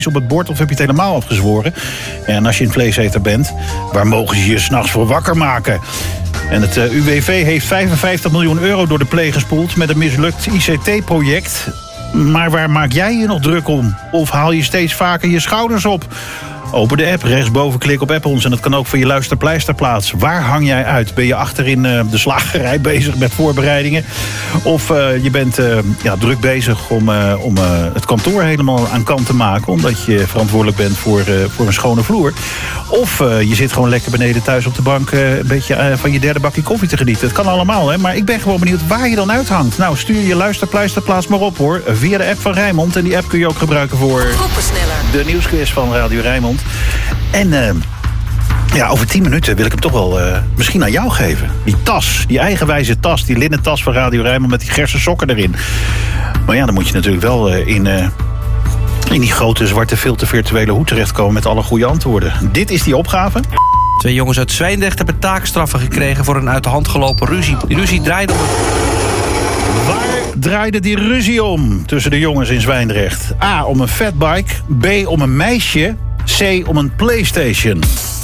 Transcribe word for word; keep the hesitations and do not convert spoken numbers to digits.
op het bord of heb je het helemaal afgezworen? En als je een vleeseter bent, waar mogen ze je 's nachts voor wakker maken? En het uh, U W V heeft vijfenvijftig miljoen euro door de pleeg gespoeld met een mislukt I C T-project. Maar waar maak jij je nog druk om? Of haal je steeds vaker je schouders op? Open de app, rechtsboven klik op app ons. En dat kan ook voor je luisterpleisterplaats. Waar hang jij uit? Ben je achterin uh, de slagerij bezig met voorbereidingen? Of uh, je bent uh, ja, druk bezig om, uh, om uh, het kantoor helemaal aan kant te maken, omdat je verantwoordelijk bent voor, uh, voor een schone vloer? Of uh, je zit gewoon lekker beneden thuis op de bank uh, een beetje uh, van je derde bakje koffie te genieten. Het kan allemaal, hè? Maar ik ben gewoon benieuwd waar je dan uithangt. Nou, stuur je luisterpleisterplaats maar op, hoor. Via de app van Rijnmond. En die app kun je ook gebruiken voor de nieuwsquiz van Radio Rijnmond. En uh, ja, over tien minuten wil ik hem toch wel uh, misschien aan jou geven. Die tas, die eigenwijze tas, die linnen tas van Radio Rijnmond met die gersen sokken erin. Maar ja, dan moet je natuurlijk wel uh, in, uh, in die grote zwarte filtervirtuele hoed terechtkomen met alle goede antwoorden. Dit is die opgave. Twee jongens uit Zwijndrecht hebben taakstraffen gekregen voor een uit de hand gelopen ruzie. Die ruzie draaide om het... Waar draaide die ruzie om tussen de jongens in Zwijndrecht? A, om een fatbike. B, om een meisje. C, om een PlayStation.